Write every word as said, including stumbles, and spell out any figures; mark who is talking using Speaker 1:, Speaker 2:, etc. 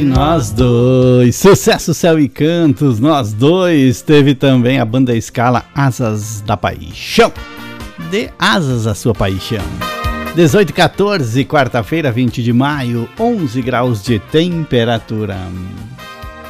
Speaker 1: Nós dois, sucesso Céu e Cantos, nós dois. Teve também a banda Scala, Asas da Paixão. Dê asas à sua paixão. dezoito e quatorze, quarta-feira, vinte de maio, onze graus de temperatura.